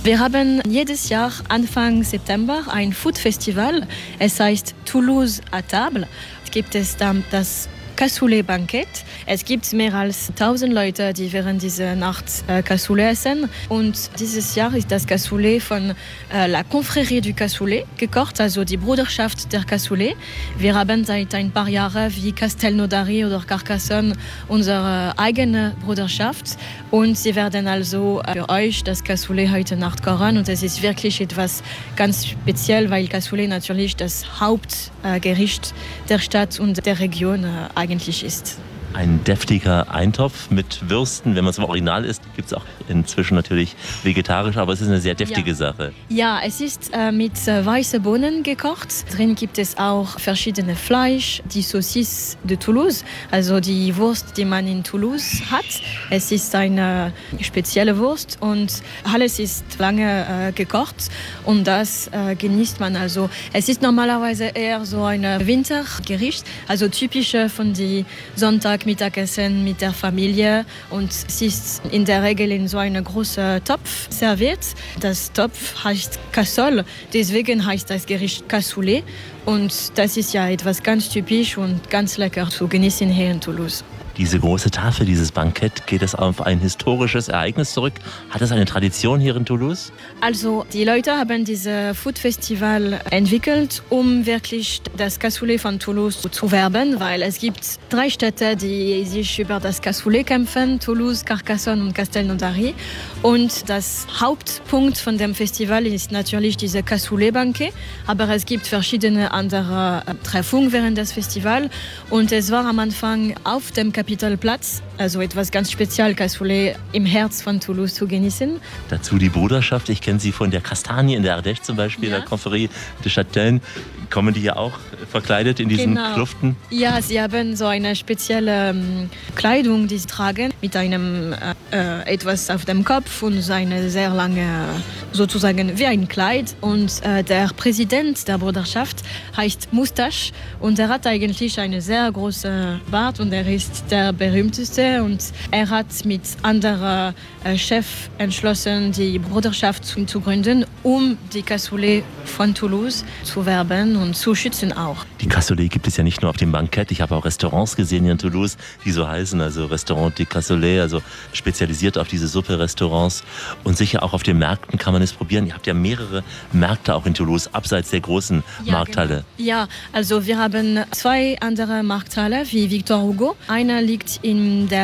Wir haben jedes Jahr Anfang September ein Food-Festival. Es heißt Toulouse à table. Es gibt dann das Cassoulet-Bankett. Es gibt mehr als 1000 Leute, die während dieser Nacht Cassoulet essen. Und dieses Jahr ist das Cassoulet von La Confrérie du Cassoulet gekocht, also die Bruderschaft der Cassoulet. Wir haben seit ein paar Jahren wie Castelnaudary oder Carcassonne unsere eigene Bruderschaft. Und sie werden also für euch das Cassoulet heute Nacht kochen. Und es ist wirklich etwas ganz speziell, weil Cassoulet natürlich das Hauptgericht der Stadt und der Region eigentlich ist. Ein deftiger Eintopf mit Würsten. Wenn man es im Original isst, gibt es auch inzwischen natürlich vegetarisch, aber es ist eine sehr deftige Sache. Ja, es ist mit weißen Bohnen gekocht. Drin gibt es auch verschiedene Fleisch, die Saucisse de Toulouse, also die Wurst, die man in Toulouse hat. Es ist eine spezielle Wurst und alles ist lange gekocht und das genießt man. Also es ist normalerweise eher so ein Wintergericht, also typische von die Sonntagmittagessen mit der Familie und es ist in der Regel in so einem großen Topf serviert. Das Topf heißt Cassole, deswegen heißt das Gericht Cassoulet und das ist ja etwas ganz typisch und ganz lecker zu genießen hier in Toulouse. Diese große Tafel, dieses Bankett, geht es auf ein historisches Ereignis zurück? Hat es eine Tradition hier in Toulouse? Also die Leute haben dieses Food-Festival entwickelt, um wirklich das Cassoulet von Toulouse zu werben, weil es gibt 3 Städte, die sich über das Cassoulet kämpfen, Toulouse, Carcassonne und Castelnaudary. Und das Hauptpunkt von dem Festival ist natürlich dieses Cassoulet-Bankett, aber es gibt verschiedene andere Treffungen während des Festivals und es war am Anfang auf dem Kapitolplatz, also etwas ganz speziell, Cassoulet im Herz von Toulouse zu genießen. Dazu die Bruderschaft, ich kenne sie von der Kastanie in der Ardèche zum Beispiel, der Confrérie de Châtelaine. Kommen die ja auch verkleidet in diesen Kluften? Ja, sie haben so eine spezielle Kleidung, die sie tragen, mit einem etwas auf dem Kopf und so eine sehr lange, sozusagen wie ein Kleid. Und der Präsident der Bruderschaft heißt Moustache und er hat eigentlich einen sehr großen Bart und er ist der berühmteste und er hat mit anderen Chefs entschlossen, die Bruderschaft zu gründen, um die Cassoulet von Toulouse zu werben und zu schützen auch. Die Cassoulet gibt es ja nicht nur auf dem Bankett. Ich habe auch Restaurants gesehen hier in Toulouse, die so heißen, also Restaurant de Cassoulet, also spezialisiert auf diese Suppe-Restaurants. Und sicher auch auf den Märkten kann man es probieren. Ihr habt ja mehrere Märkte auch in Toulouse, abseits der großen Markthalle. Genau. Ja, also wir haben 2 andere Markthalle wie Victor Hugo. Einer liegt in der